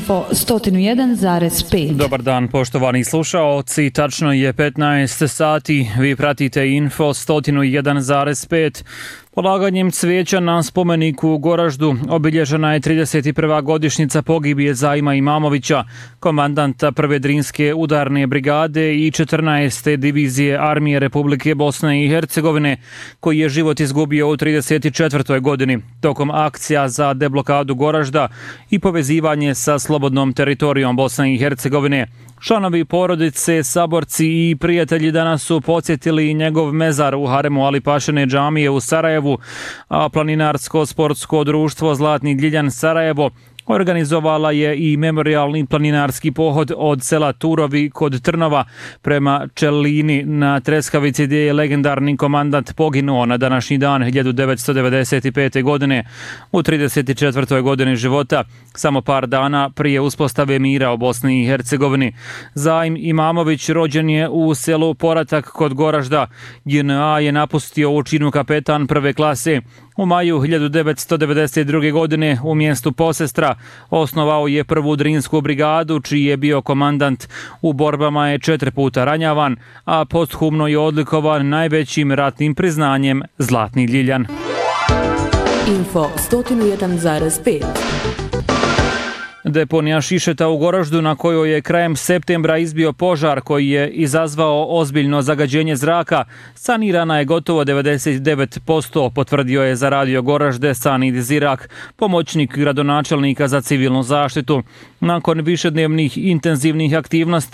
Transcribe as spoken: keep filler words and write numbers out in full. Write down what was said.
Info sto jedan zarez pet. Dobar dan poštovani slušaoci, tačno je petnaest sati, vi pratite Info sto jedan zarez pet. Polaganjem cvijeća na spomeniku u Goraždu obilježena je trideset prva godišnjica pogibije Zajma Imamovića, komandanta prve Drinske udarne brigade i četrnaeste divizije Armije Republike Bosne i Hercegovine, koji je život izgubio u trideset četvrtoj godini tokom akcija za deblokadu Goražda i povezivanje sa slobodnom teritorijom Bosne i Hercegovine. Članovi porodice, saborci i prijatelji danas su podsjetili njegov mezar u haremu Alipašine džamije u Sarajevu, a planinarsko-sportsko društvo Zlatni Ljiljan Sarajevo organizovala je i memorialni planinarski pohod od sela Turovi kod Trnova prema Čelini na Treskavici, gdje je legendarni komandant poginuo na današnji dan hiljadu devetsto devedeset pete. godine u trideset četvrtoj godini života, samo par dana prije uspostave mira u Bosni i Hercegovini. Zajm Imamović rođen je u selu Poratak kod Goražda. J N A je napustio u činu kapetan prve klase. U maju hiljadu devetsto devedeset druge. godine u mjestu Posestra osnovao je prvu Drinsku brigadu, čiji je bio komandant. U borbama je četiri puta ranjavan, a posthumno je odlikovan najvećim ratnim priznanjem Zlatni Ljiljan. Info sto jedan zarez pet. Deponija šišeta u Goraždu, na kojoj je krajem septembra izbio požar koji je izazvao ozbiljno zagađenje zraka, sanirana je gotovo devedeset devet posto, potvrdio je za radio Goražde Sanid Zirak, pomoćnik gradonačelnika za civilnu zaštitu. Nakon višednevnih intenzivnih aktivnosti